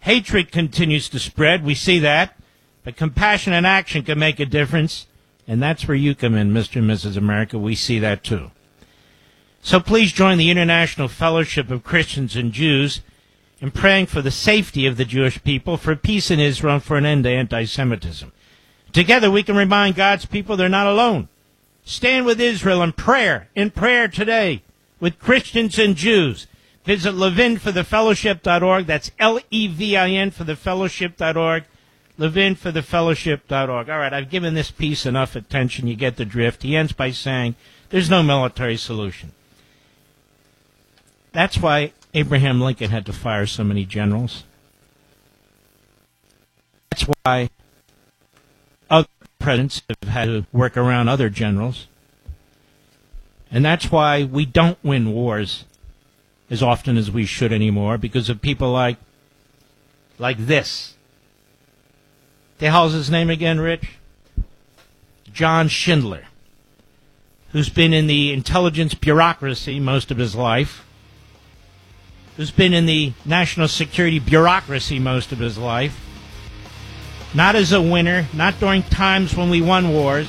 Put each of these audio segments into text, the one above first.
Hatred continues to spread. We see that. But compassion and action can make a difference. And that's where you come in, Mr. and Mrs. America. We see that too. So please join the International Fellowship of Christians and Jews in praying for the safety of the Jewish people, for peace in Israel, and for an end to anti-Semitism. Together we can remind God's people they're not alone. Stand with Israel in prayer today, with Christians and Jews. Visit levinforthefellowship.org. That's Levin for thefellowship.org. levinforthefellowship.org. All right, I've given this piece enough attention. You get the drift. He ends by saying there's no military solution. That's why Abraham Lincoln had to fire so many generals. That's why other presidents have had to work around other generals. And that's why we don't win wars as often as we should anymore, because of people like this. The hell's his name again, Rich? John Schindler, who's been in the intelligence bureaucracy most of his life, who's been in the national security bureaucracy most of his life, not as a winner, not during times when we won wars,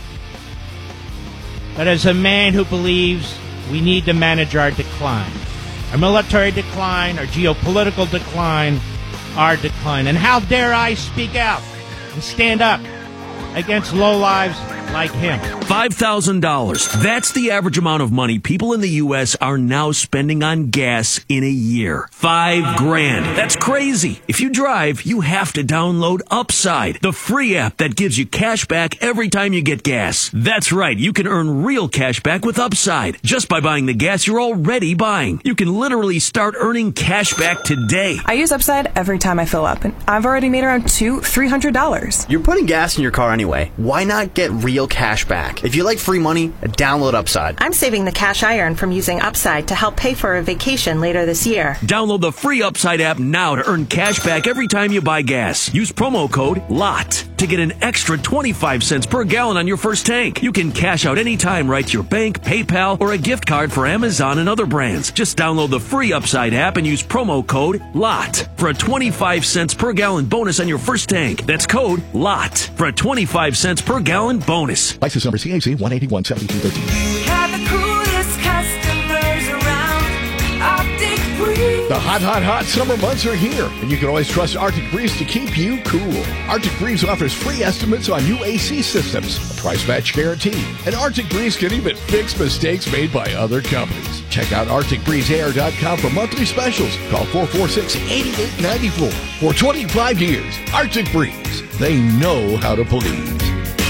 but as a man who believes we need to manage our decline. Our military decline, our geopolitical decline, our decline. And how dare I speak out and stand up against lowlives like him. $5,000. That's the average amount of money people in the U.S. are now spending on gas in a year. $5,000. That's crazy. If you drive, you have to download Upside, the free app that gives you cash back every time you get gas. That's right. You can earn real cash back with Upside just by buying the gas you're already buying. You can literally start earning cash back today. I use Upside every time I fill up, and I've already made around $300. You're putting gas in your car anyway. Why not get real cash back? If you like free money, download Upside. I'm saving the cash I earn from using Upside to help pay for a vacation later this year. Download the free Upside app now to earn cash back every time you buy gas. Use promo code LOT to get an extra 25 cents per gallon on your first tank. You can cash out anytime right to your bank, PayPal, or a gift card for Amazon and other brands. Just download the free Upside app and use promo code LOT for a 25 cents per gallon bonus on your first tank. That's code LOT for a 25 cents per gallon bonus. License number CAC 1817213. We have the coolest customers around. Arctic Breeze. The hot summer months are here, and you can always trust Arctic Breeze to keep you cool. Arctic Breeze offers free estimates on new AC systems, a price match guarantee, and Arctic Breeze can even fix mistakes made by other companies. Check out ArcticBreezeAir.com for monthly specials. Call 446-8894. For 25 years, Arctic Breeze. They know how to please.